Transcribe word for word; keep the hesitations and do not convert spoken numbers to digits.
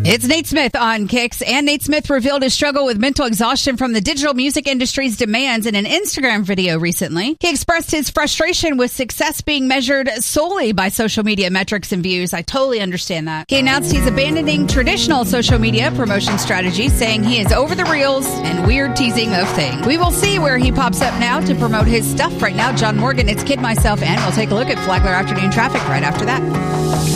It's Nate Smith on Kicks, and Nate Smith revealed his struggle with mental exhaustion from the digital music industry's demands in an Instagram video recently. He expressed his frustration with success being measured solely by social media metrics and views. I totally understand that. He announced he's abandoning traditional social media promotion strategies, saying he is over the reels and weird teasing of things. We will see where he pops up now to promote his stuff. Right now, John Morgan, it's Kid Myself, and we'll take a look at Flagler Afternoon Traffic right after that.